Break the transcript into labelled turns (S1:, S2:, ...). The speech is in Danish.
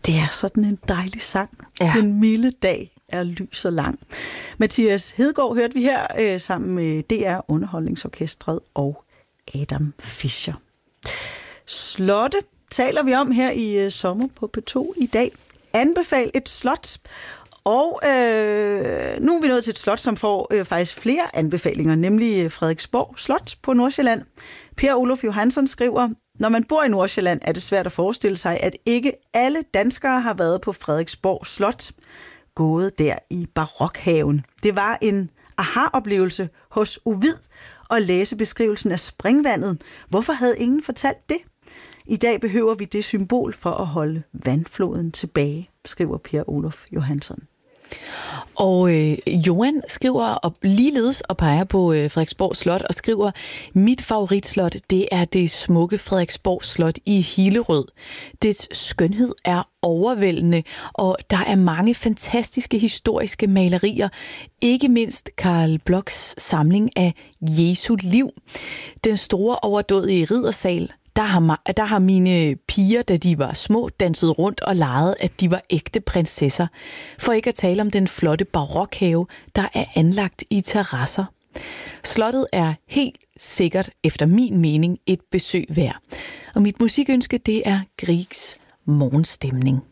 S1: Det er sådan en dejlig sang. Ja. Den milde dag er lys og lang. Mathias Hedegaard hørte vi her sammen med DR Underholdningsorkestret og Adam Fischer. Slotte taler vi om her i Sommer på P2 i dag. Anbefal et slot. Og nu er vi nået til et slot, som får faktisk flere anbefalinger, nemlig Frederiksborg Slot på Nordsjælland. Per Olof Johansson skriver, når man bor i Nordsjælland, er det svært at forestille sig, at ikke alle danskere har været på Frederiksborg Slot, gået der i barokhaven. Det var en aha-oplevelse hos Ovid at læse beskrivelsen af springvandet. Hvorfor havde ingen fortalt det? I dag behøver vi det symbol for at holde vandfloden tilbage, skriver Per Olof Johansson.
S2: Og Johan skriver op ligeledes og peger på Frederiksborg Slot og skriver, mit favoritslot, det er det smukke Frederiksborg Slot i Hillerød. Dets skønhed er overvældende, og der er mange fantastiske historiske malerier, ikke mindst Carl Blochs samling af Jesu liv. Den store overdådige riddersal, der har mine piger, da de var små, danset rundt og legede, at de var ægte prinsesser. For ikke at tale om den flotte barokhave, der er anlagt i terrasser. Slottet er helt sikkert, efter min mening, et besøg værd. Og mit musikønske, det er Griegs morgenstemning.